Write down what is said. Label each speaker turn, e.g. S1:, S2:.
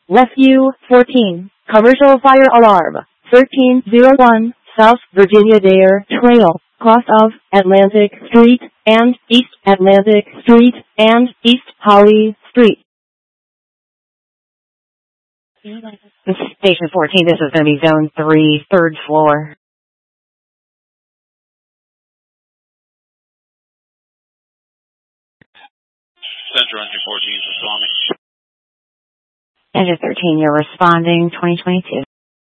S1: Rescue 14, commercial fire alarm, 1301, South Virginia Dare Trail, cross of Atlantic Street and East Atlantic Street and East Holly Street.
S2: Station 14, this is going to be Zone 3, 3rd floor.
S3: Central Engine 14, Swami.
S2: Engine 13, you're responding, 2022.